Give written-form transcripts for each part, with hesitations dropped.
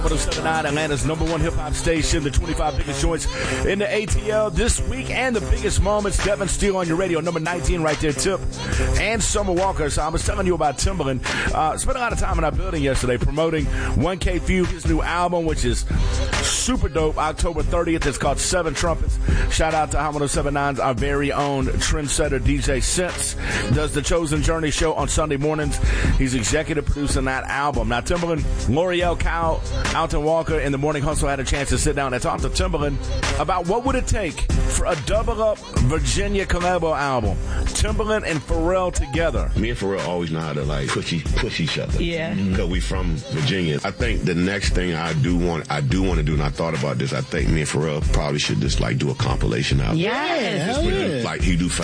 107.9, Atlanta's number one hip-hop station, the 25 biggest joints in the ATL this week, and the biggest moments. Devin Steele on your radio, number 19 right there, Tip, and Summer Walker. So I was telling you about Timbaland. Spent a lot of time in our building yesterday promoting 1K Feud, his new album, which is super dope. October 30th, it's called Seven Trumpets. Shout out to Hot 107.9's our very own trendsetter DJ Sense. Does the Chosen Journey show on Sunday mornings. He's executive producing that album. Now, Timbaland, L'Oreal, Kyle, Alton Walker in the Morning Hustle had a chance to sit down and talk to Timbaland about what would it take for a double-up Virginia collabo album. Timbaland and Pharrell together. Me and Pharrell always know how to push each other. Yeah. Because we from Virginia. I think the next thing I do want to do, and I thought about this, I think me and Pharrell probably should just do a compilation album. Yes. He do 5,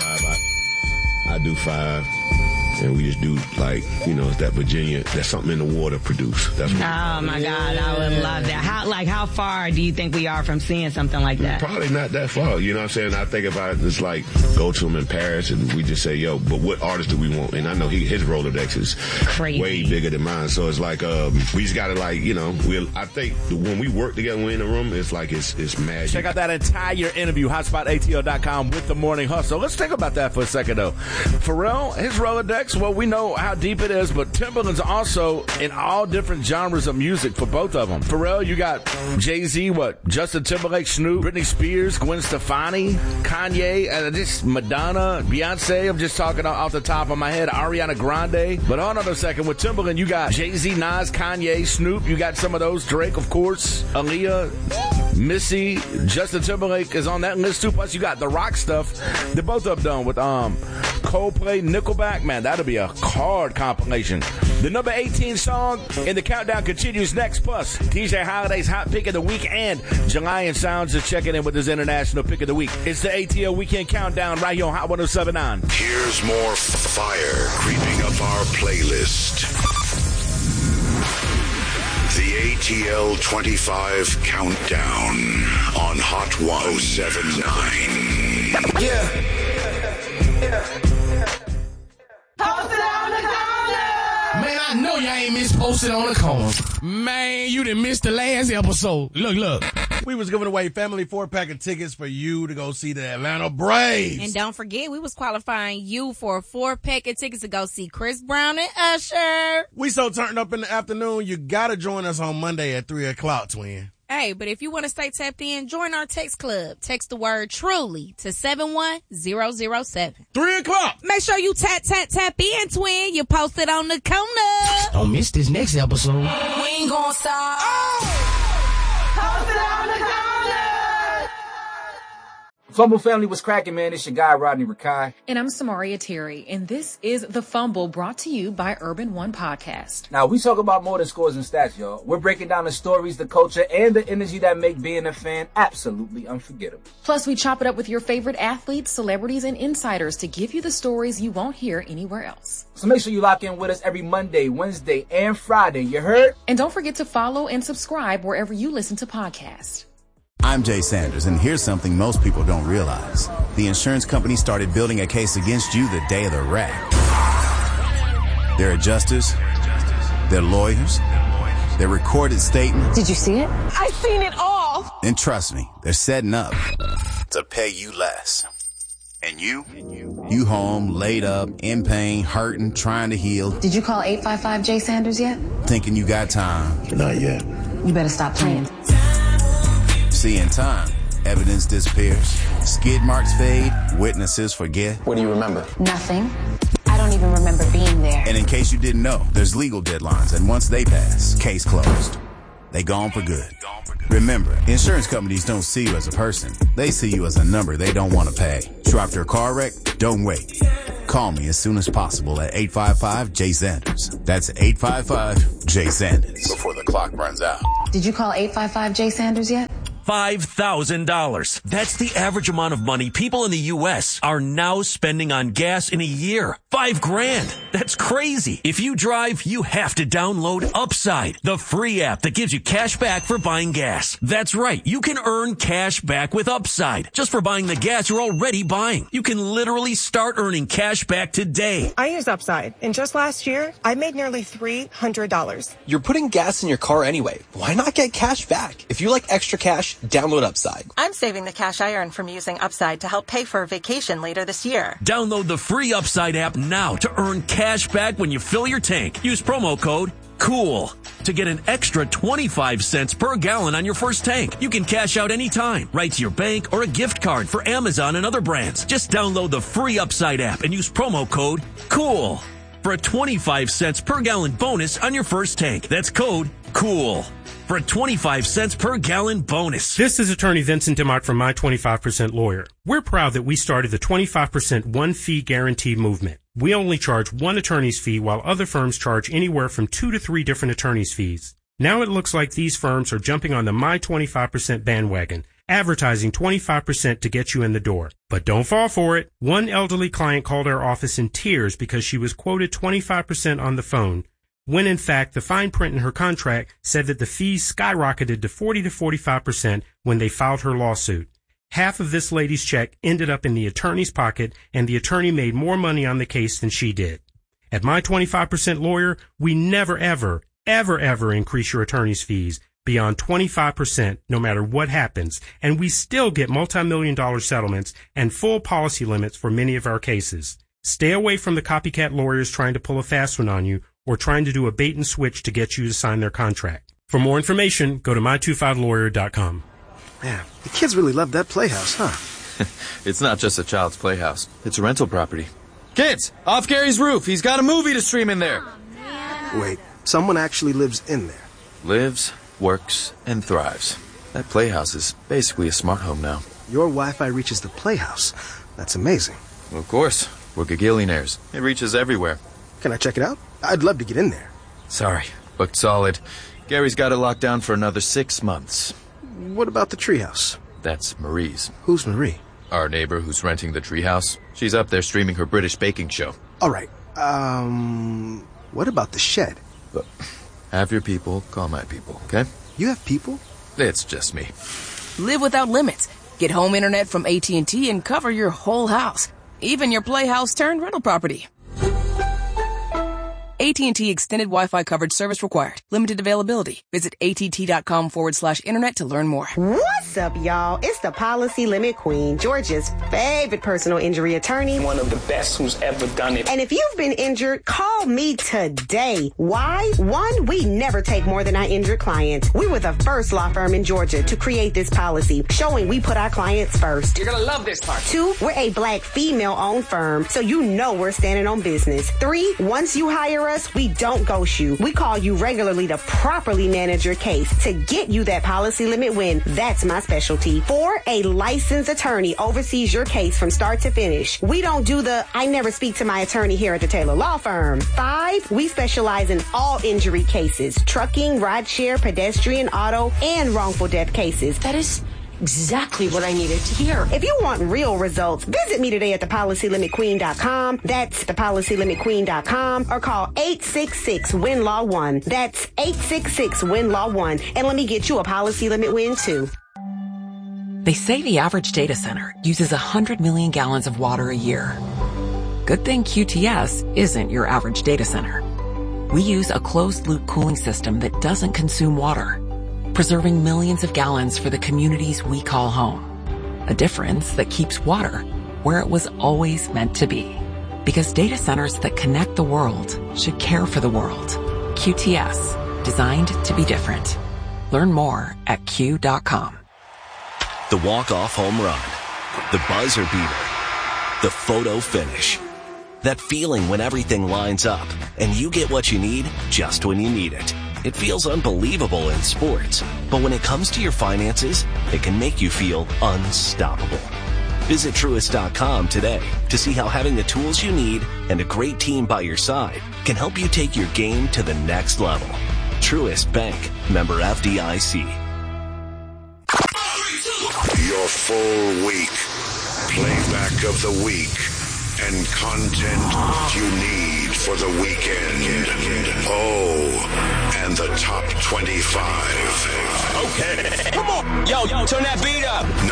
I do 5. And we just do it's that Virginia, that's something in the water produce. That's what oh my God, I would love that. How far do you think we are from seeing something like that? Probably not that far. You know what I'm saying? I think about it, it's go to him in Paris and we just say, yo, but what artist do we want? And I know his Rolodex is crazy, way bigger than mine. So it's we just gotta I think when we work together, we're in the room, it's magic. Check out that entire interview, hotspotatl.com with the Morning Hustle. Let's think about that for a second though. Pharrell, his Rolodex, well, we know how deep it is, but Timbaland's also in all different genres of music for both of them. Pharrell, you got Jay-Z, Justin Timberlake, Snoop, Britney Spears, Gwen Stefani, Kanye, and just Madonna, Beyonce. I'm just talking off the top of my head. Ariana Grande. But hold on a second. With Timbaland, you got Jay-Z, Nas, Kanye, Snoop. You got some of those. Drake, of course. Aaliyah, Missy, Justin Timberlake is on that list too. Plus, you got the rock stuff that both of them done with Coldplay, Nickelback. Man, that'll be a hard compilation. The number 18 song in the countdown continues next. Plus, DJ Holiday's Hot Pick of the Week and Jelian Sounds is checking in with his international pick of the week. It's the ATL Weekend Countdown right here on Hot 107.9. Here's more fire creeping up our playlist. The ATL 25 Countdown on Hot 107.9. Yeah. Posted on the corner! Man, I know y'all ain't miss Posted on the Corner. Man, you done missed the last episode. Look. We was giving away family 4-pack of tickets for you to go see the Atlanta Braves. And don't forget, we was qualifying you for a 4-pack of tickets to go see Chris Brown and Usher. We so turned up in the afternoon, you gotta join us on Monday at 3 o'clock, twin. Hey, but if you want to stay tapped in, join our text club. Text the word truly to 71007. 3 o'clock. Make sure you tap in, twin. You posted on the corner. Don't miss this next episode. We ain't gonna stop. Posted on the corner! Fumble family, was cracking, man. It's your guy, Rodney Rakai. And I'm Samaria Terry, and this is The Fumble, brought to you by Urban One Podcast. Now, we talk about more than scores and stats, y'all. We're breaking down the stories, the culture, and the energy that make being a fan absolutely unforgettable. Plus, we chop it up with your favorite athletes, celebrities, and insiders to give you the stories you won't hear anywhere else. So make sure you lock in with us every Monday, Wednesday, and Friday. You heard? And don't forget to follow and subscribe wherever you listen to podcasts. I'm Jay Sanders, and here's something most people don't realize. The insurance company started building a case against you the day of the wreck. Their adjusters, their lawyers, their recorded statements. Did you see it? I seen it all. And trust me, they're setting up to pay you less. And you home, laid up, in pain, hurting, trying to heal. Did you call 855-J-Sanders yet? Thinking you got time. Not yet. You better stop playing. See, in time, evidence disappears, skid marks fade, witnesses forget. What do you remember? Nothing. I don't even remember being there. And in case you didn't know, there's legal deadlines, and once they pass, case closed. They gone for good. Remember, insurance companies don't see you as a person. They see you as a number they don't want to pay. Trapped your car wreck? Don't wait. Call me as soon as possible at 855-J-Sanders. That's 855-J-Sanders. Before the clock runs out. Did you call 855-J-Sanders yet? $5,000. That's the average amount of money people in the U.S. are now spending on gas in a year. $5,000. That's crazy. If you drive, you have to download Upside, the free app that gives you cash back for buying gas. That's right. You can earn cash back with Upside just for buying the gas you're already buying. You can literally start earning cash back today. I use Upside, and just last year, I made nearly $300. You're putting gas in your car anyway. Why not get cash back? If you like extra cash, download Upside. I'm saving the cash I earn from using Upside to help pay for a vacation later this year. Download the free Upside app now to earn cash back when you fill your tank. Use promo code COOL to get an extra 25 cents per gallon on your first tank. You can cash out anytime, right to your bank or a gift card for Amazon and other brands. Just download the free Upside app and use promo code COOL for a 25 cents per gallon bonus on your first tank. That's code COOL for a 25 cents per gallon bonus. This is attorney Vincent DeMott from My 25% Lawyer. We're proud that we started the 25% one fee guarantee movement. We only charge one attorney's fee while other firms charge anywhere from 2 to 3 different attorney's fees. Now it looks like these firms are jumping on the My 25% bandwagon, advertising 25% to get you in the door. But don't fall for it. One elderly client called our office in tears because she was quoted 25% on the phone, when in fact the fine print in her contract said that the fees skyrocketed to 40 to 45% when they filed her lawsuit. Half of this lady's check ended up in the attorney's pocket, and the attorney made more money on the case than she did. At My 25% Lawyer, we never, ever increase your attorney's fees beyond 25% no matter what happens, and we still get multi-million-dollar settlements and full policy limits for many of our cases. Stay away from the copycat lawyers trying to pull a fast one on you or trying to do a bait and switch to get you to sign their contract. For more information, go to my25lawyer.com. Man, the kids really love that playhouse, huh? It's not just a child's playhouse. It's a rental property. Kids, off Gary's roof. He's got a movie to stream in there. Wait, someone actually lives in there? Lives, works, and thrives. That playhouse is basically a smart home now. Your Wi-Fi reaches the playhouse. That's amazing. Well, of course. We're gagillionaires. It reaches everywhere. Can I check it out? I'd love to get in there. Sorry, booked solid. Gary's got it locked down for another 6 months. What about the treehouse? That's Marie's. Who's Marie? Our neighbor who's renting the treehouse. She's up there streaming her British baking show. All right. What about the shed? Look, have your people call my people, okay? You have people? It's just me. Live without limits. Get home internet from AT&T and cover your whole house. Even your playhouse turned rental property. AT&T Extended Wi-Fi coverage service required. Limited availability. Visit att.com/internet to learn more. What's up, y'all? It's the Policy Limit Queen, Georgia's favorite personal injury attorney. One of the best who's ever done it. And if you've been injured, call me today. Why? 1, we never take more than our injured clients. We were the first law firm in Georgia to create this policy, showing we put our clients first. You're gonna love this part. 2, we're a black female-owned firm, so you know we're standing on business. 3, once you hire us, we don't ghost you. We call you regularly to properly manage your case to get you that policy limit win. That's my specialty. 4, a licensed attorney oversees your case from start to finish. We don't do the I never speak to my attorney here at the Taylor Law Firm. 5, we specialize in all injury cases, trucking, rideshare, pedestrian, auto, and wrongful death cases. That is exactly what I needed to hear. If you want real results, visit me today at thepolicylimitqueen.com. That's thepolicylimitqueen.com, or call 866-WIN-LAW-1. That's 866-WIN-LAW-1. And let me get you a policy limit win, too. They say the average data center uses 100 million gallons of water a year. Good thing QTS isn't your average data center. We use a closed-loop cooling system that doesn't consume water, preserving millions of gallons for the communities we call home. A difference that keeps water where it was always meant to be. Because data centers that connect the world should care for the world. QTS, designed to be different. Learn more at Q.com. The walk-off home run, the buzzer beater, the photo finish. That feeling when everything lines up and you get what you need just when you need it. It feels unbelievable in sports, but when it comes to your finances, it can make you feel unstoppable. Visit Truist.com today to see how having the tools you need and a great team by your side can help you take your game to the next level. Truist Bank, member FDIC. full week. Playback of the week. And content you need for the weekend. Oh, and the top 25. Okay. Come on. Yo, turn that beat up.